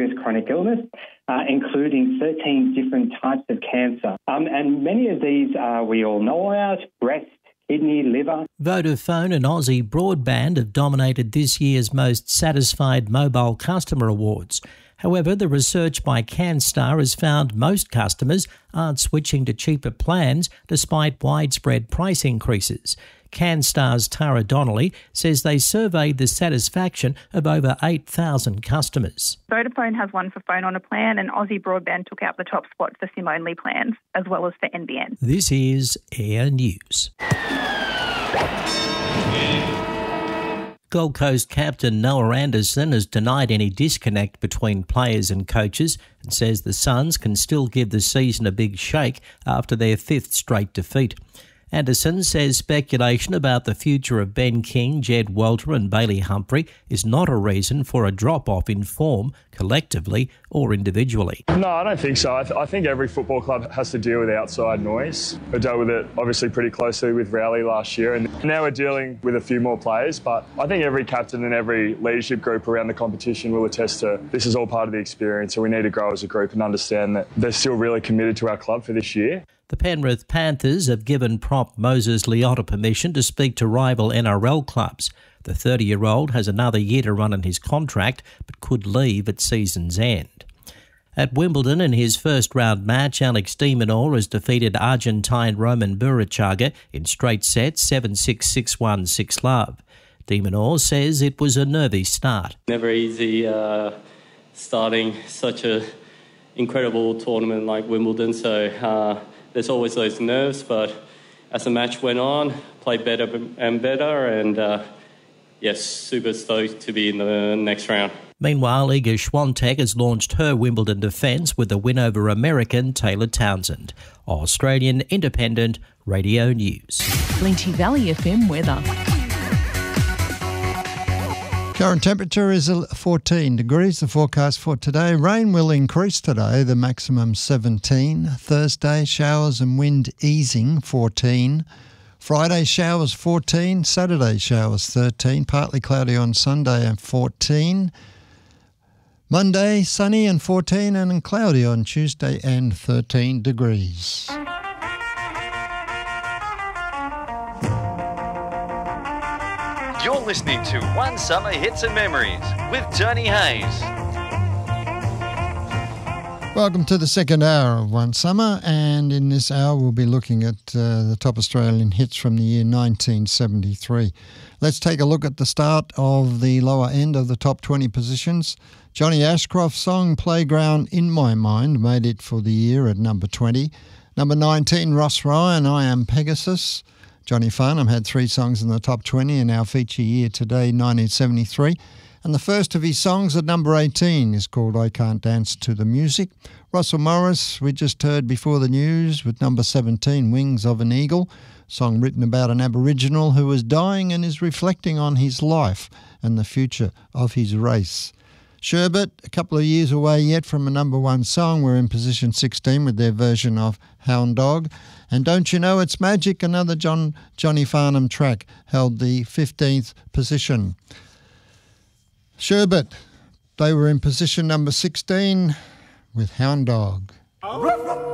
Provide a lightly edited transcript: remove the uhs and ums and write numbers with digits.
serious chronic illness, including 13 different types of cancer. And many of these we all know about: breast, kidney, liver. Vodafone and Aussie Broadband have dominated this year's Most Satisfied Mobile Customer Awards. However, the research by CanStar has found most customers aren't switching to cheaper plans despite widespread price increases. CanStar's Tara Donnelly says they surveyed the satisfaction of over 8,000 customers. Vodafone has one for phone on a plan, and Aussie Broadband took out the top spot for SIM-only plans, as well as for NBN. This is Air News. Gold Coast captain Noah Anderson has denied any disconnect between players and coaches and says the Suns can still give the season a big shake after their fifth straight defeat. Anderson says speculation about the future of Ben King, Jed Walter and Bailey Humphrey is not a reason for a drop-off in form, collectively or individually. No, I don't think so. I think every football club has to deal with outside noise. We dealt with it obviously pretty closely with Rowley last year, and now we're dealing with a few more players, but I think every captain and every leadership group around the competition will attest to this is all part of the experience, and we need to grow as a group and understand that they're still really committed to our club for this year. The Penrith Panthers have given prop Moses Leota permission to speak to rival NRL clubs. The 30-year-old has another year to run on his contract, but could leave at season's end. At Wimbledon, in his first-round match, Alex de Minaur has defeated Argentine Roman Burruchaga in straight sets 7-6, 6-1, 6-love. De Minaur says it was a nervy start. Never easy starting such an incredible tournament like Wimbledon, so there's always those nerves, but as the match went on, played better and better, and yes, super stoked to be in the next round. Meanwhile, Iga Swiatek has launched her Wimbledon defence with a win over American Taylor Townsend. Australian Independent Radio News. Plenty Valley FM weather. Current temperature is 14 degrees. The forecast for today: rain will increase today, the maximum 17. Thursday, showers and wind easing, 14. Friday, showers 14. Saturday, showers 13. Partly cloudy on Sunday and 14. Monday, sunny and 14, and cloudy on Tuesday and 13 degrees. You're listening to One Summer Hits and Memories with Tony Hayes. Welcome to the second hour of One Summer, and in this hour we'll be looking at the top Australian hits from the year 1973. Let's take a look at the start of the lower end of the top 20 positions. Johnny Ashcroft's song Playground in My Mind made it for the year at number 20. Number 19, Ross Ryan, I Am Pegasus. Johnny Farnham had 3 songs in the top 20 in our feature year today, 1973. And the first of his songs at number 18 is called I Can't Dance to the Music. Russell Morris, we just heard before the news, with number 17, Wings of an Eagle, song written about an Aboriginal who is dying and is reflecting on his life and the future of his race. Sherbet, a couple of years away yet from a number 1 song, were in position 16 with their version of Hound Dog. And Don't You Know It's Magic, another Johnny Farnham track, held the 15th position. Sherbet, they were in position number 16 with Hound Dog.